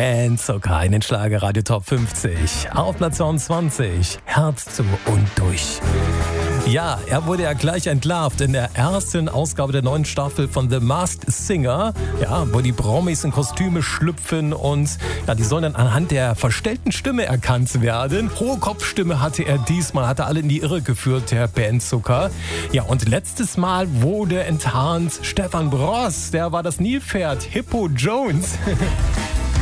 Bandzucker in den Schlagerradio Top 50. Auf Platz 29, Herz zu und durch. Ja, er wurde ja gleich entlarvt in der ersten Ausgabe der neuen Staffel von The Masked Singer, ja, wo die Promis in Kostüme schlüpfen und ja, die sollen dann anhand der verstellten Stimme erkannt werden. Hohe Kopfstimme hatte er diesmal, hat er alle in die Irre geführt, der Bandzucker. Ja, und letztes Mal wurde enttarnt Stefan Bross, der war das Nilpferd, Hippo Jones.